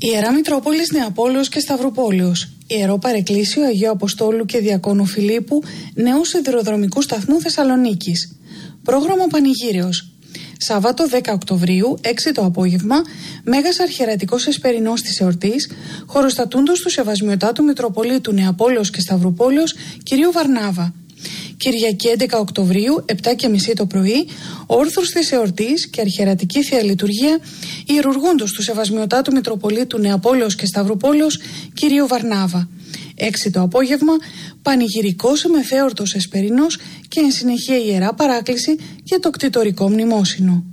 Ιερά Μητρόπολης Νεαπόλεως και Σταυρουπόλεως, Ιερό Παρεκκλήσιο Αγίου Αποστόλου και Διακόνου Φιλίππου, Νέου Σιδηροδρομικού Σταθμού Θεσσαλονίκης. Πρόγραμμα Πανηγύρεως. Σάββατο 10 Οκτωβρίου, 6 το απόγευμα, Μέγας Αρχιερατικός Εσπερινός της εορτής, χωροστατούντος του Σεβασμιωτάτου Μητροπολίτου Νεαπόλεως και Σταυρουπόλεως, κυρίου Βαρνάβα. Κυριακή 11 Οκτωβρίου, 7:30 το πρωί, όρθρος της εορτής και αρχιερατική θεία λειτουργία, ιερουργούντος του Σεβασμιωτάτου Μητροπολίτου Νεαπόλεως και Σταυρουπόλεως, κυρίου Βαρνάβα. 6 το απόγευμα, πανηγυρικός μεθέορτος Εσπερινός και εν συνεχεία ιερά παράκληση για το κτητορικό μνημόσυνο.